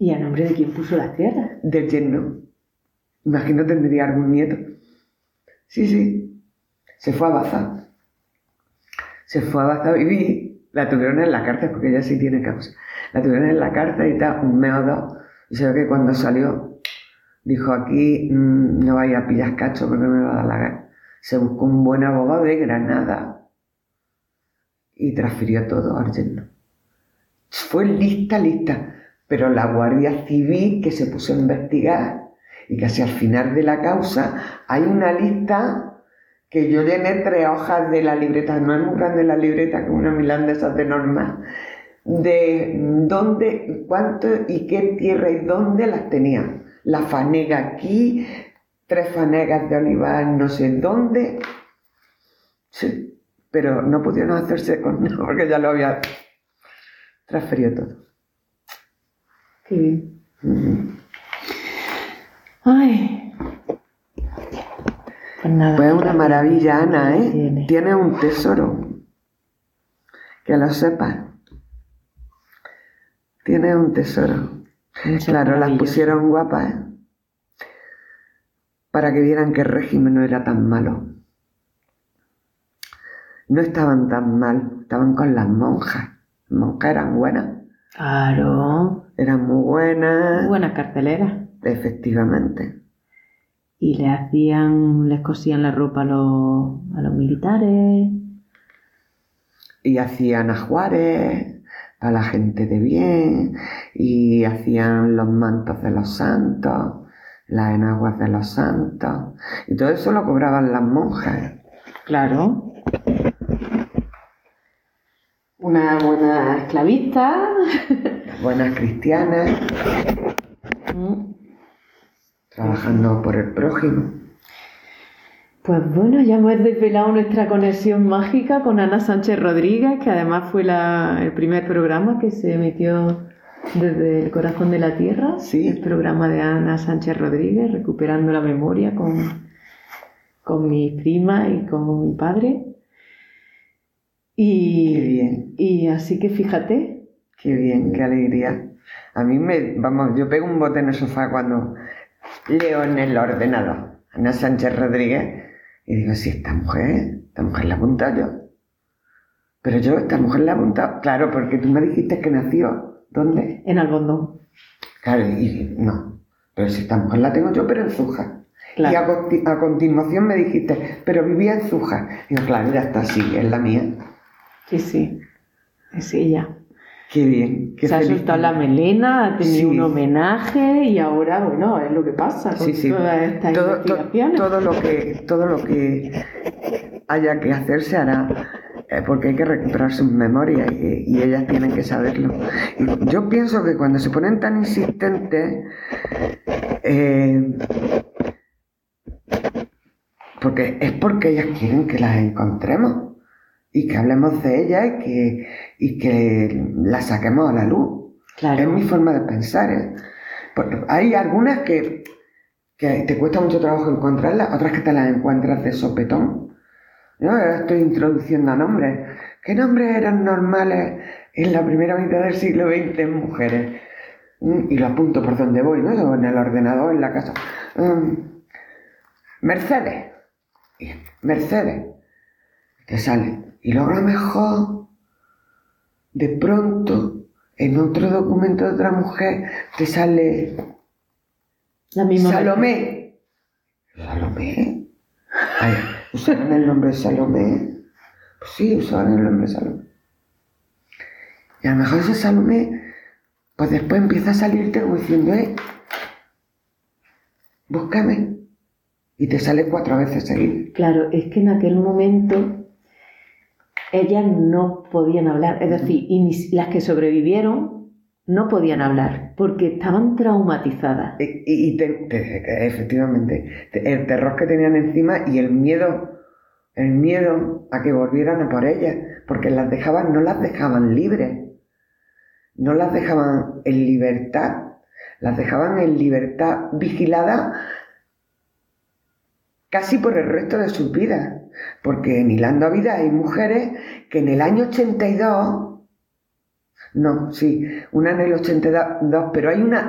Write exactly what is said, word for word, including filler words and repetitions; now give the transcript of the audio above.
¿Y a nombre de quién puso las tierras? Del yerno. Imagino tendría algún nieto. Sí, sí. Se fue a Baza. Se fue a Baza a vivir. La tuvieron en la cárcel, porque ella sí tiene causa. La tuvieron en la cárcel y tal, un mes o dos. Y se ve que cuando salió, dijo, aquí mmm, no vaya a pillar cacho porque me va a dar la gana. Se buscó un buen abogado de Granada y transfirió todo al yerno. Fue lista, lista. Pero la Guardia Civil, que se puso a investigar, y casi al final de la causa hay una lista que yo llené tres hojas de la libreta, no es muy grande la libreta, como una milán de esas de normas, de dónde, cuánto y qué tierra y dónde las tenía. La fanega aquí, tres fanegas de olivar no sé dónde. Sí, pero no pudieron hacerse con nada porque ya lo había transferido todo. Qué bien. Mm-hmm. Ay. Pues nada. Pues una maravilla, Ana, ¿eh? Tiene. Tiene un tesoro. Que lo sepas. Tiene un tesoro. Mucho Claro, las pusieron guapas, ¿eh? Para que vieran que el régimen no era tan malo. No estaban tan mal, estaban con las monjas. Las monjas eran buenas. Claro. Eran muy buenas. Muy buenas carteleras. Efectivamente. Y le hacían, les cosían la ropa a los, a los militares. Y hacían ajuares para la gente de bien. Y hacían los mantos de los santos, las enaguas de los santos. Y todo eso lo cobraban las monjas. Claro. Una buena esclavista. Buenas cristianas. Mm. Trabajando por el prójimo. Pues bueno, ya hemos desvelado nuestra conexión mágica con Ana Sánchez Rodríguez, que además fue la, el primer programa que se emitió desde el corazón de la tierra. Sí. El programa de Ana Sánchez Rodríguez, recuperando la memoria con, con mi prima y con mi padre. Y, Qué bien. Y así que fíjate. Qué bien, qué alegría. A mí me, vamos, yo pego un bote en el sofá cuando leo en el ordenador Ana Sánchez Rodríguez y digo, si esta mujer, esta mujer la he apuntado yo. Pero yo, esta mujer la he apuntado, claro, porque tú me dijiste que nació, ¿dónde? En Albondón. Claro, y no, pero si esta mujer la tengo yo, pero en Zújar. Claro. Y a, conti- a continuación me dijiste, pero vivía en Zújar. Y digo, claro, ya está, sí, es la mía. Sí, sí, es ella. Qué bien, qué Se ha soltado la melena, ha tenido Sí. un homenaje y ahora, bueno, es lo que pasa con Sí, sí. todas estas Todo, to- investigaciones. todo lo que todo lo que haya que hacer se hará, eh, porque hay que recuperar sus memorias y, y ellas tienen que saberlo. Y yo pienso que cuando se ponen tan insistentes, eh, porque es porque ellas quieren que las encontremos y que hablemos de ellas y que, y que las saquemos a la luz. Claro. Es mi forma de pensar, ¿eh? Porque hay algunas que, que te cuesta mucho trabajo encontrarlas, otras que te las encuentras de sopetón. Yo ahora estoy introduciendo nombres. ¿Qué nombres eran normales en la primera mitad del siglo veinte en mujeres? Y lo apunto por donde voy, ¿no? En el ordenador, en la casa. Um, Mercedes. Mercedes. Te sale. Y luego a lo mejor, de pronto, en otro documento de otra mujer, te sale La misma Salomé. ¿Salomé? Ay, ¿usaban el nombre de Salomé? Pues sí, usaban el nombre de Salomé. Y a lo mejor ese Salomé, pues después empieza a salirte como diciendo, eh, búscame. Y te sale cuatro veces seguidas. Claro, es que en aquel momento ellas no podían hablar, es decir, y ni- las que sobrevivieron no podían hablar porque estaban traumatizadas. Y, y te, te- efectivamente, te- el terror que tenían encima y el miedo, el miedo a que volvieran a por ellas, porque las dejaban, no las dejaban libres, no las dejaban en libertad, las dejaban en libertad vigilada casi por el resto de sus vidas, porque en Hilando a Vida hay mujeres que en el año ochenta y dos, no, sí, una en el ochenta y dos, pero hay una